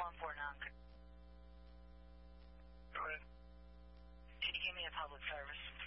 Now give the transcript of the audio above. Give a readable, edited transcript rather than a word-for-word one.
calling for now? Go ahead. Can you give me a public service?